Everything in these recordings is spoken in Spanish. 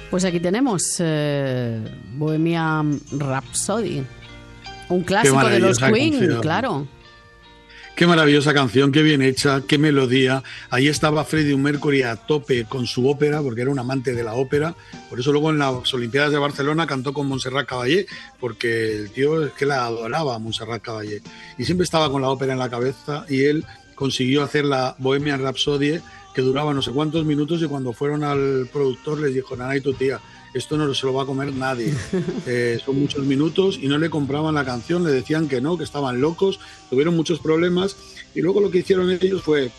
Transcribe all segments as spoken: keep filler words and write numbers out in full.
Pues aquí tenemos eh, Bohemian Rhapsody, un clásico de los Queen, canción. Claro. Qué maravillosa canción, qué bien hecha, qué melodía. Ahí estaba Freddie Mercury a tope con su ópera, porque era un amante de la ópera. Por eso luego en las Olimpiadas de Barcelona cantó con Montserrat Caballé, porque el tío es que la adoraba a Montserrat Caballé. Y siempre estaba con la ópera en la cabeza y él consiguió hacer la Bohemian Rhapsody, que duraba no sé cuántos minutos, y cuando fueron al productor les dijo: Nanay, tu tía, esto no se lo va a comer nadie, eh, son muchos minutos, y no le compraban la canción, le decían que no, que estaban locos, tuvieron muchos problemas, y luego lo que hicieron ellos fue: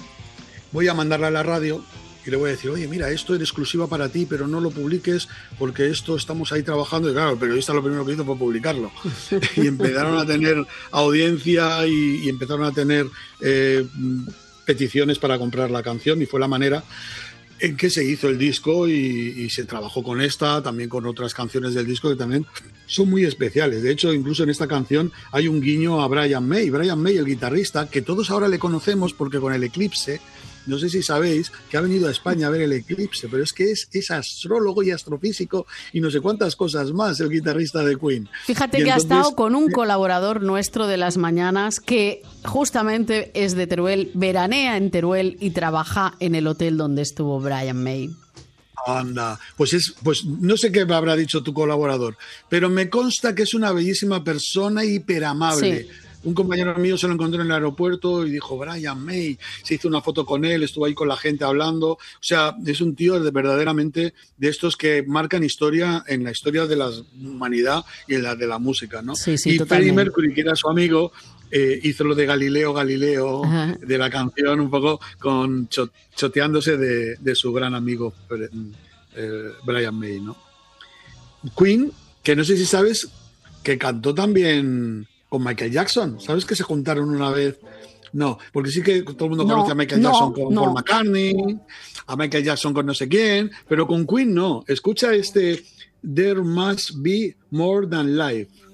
voy a mandarla a la radio y le voy a decir, oye, mira, esto es exclusiva para ti, pero no lo publiques porque esto estamos ahí trabajando. Y claro, el periodista lo primero que hizo fue publicarlo. Y empezaron a tener audiencia y, y empezaron a tener eh, peticiones para comprar la canción, y fue la manera en que se hizo el disco, y, y se trabajó con esta, también con otras canciones del disco que también son muy especiales. De hecho, incluso en esta canción hay un guiño a Brian May. Brian May, el guitarrista, que todos ahora le conocemos porque con el Eclipse, no sé si sabéis, que ha venido a España a ver el eclipse, pero es que es, es astrólogo y astrofísico y no sé cuántas cosas más, el guitarrista de Queen. Fíjate y que entonces, ha estado con un colaborador nuestro de las mañanas que justamente es de Teruel, veranea en Teruel y trabaja en el hotel donde estuvo Brian May. Anda, pues es, pues no sé qué habrá dicho tu colaborador, pero me consta que es una bellísima persona, hiperamable. Sí. Un compañero mío se lo encontró en el aeropuerto y dijo, Brian May, se hizo una foto con él, estuvo ahí con la gente hablando. O sea, es un tío de, verdaderamente de estos que marcan historia en la historia de la humanidad y en la de la música, ¿no? Sí, sí, y totalmente. Freddie Mercury, que era su amigo, eh, hizo lo de Galileo Galileo, ajá, de la canción, un poco con cho, choteándose de, de su gran amigo eh, Brian May, ¿no? Queen, que no sé si sabes, que cantó también con Michael Jackson. ¿Sabes que se juntaron una vez? No, porque sí que todo el mundo no, conoce a Michael no, Jackson con no. Paul McCartney, a Michael Jackson con no sé quién, pero con Queen no. Escucha este There Must Be More Than Life.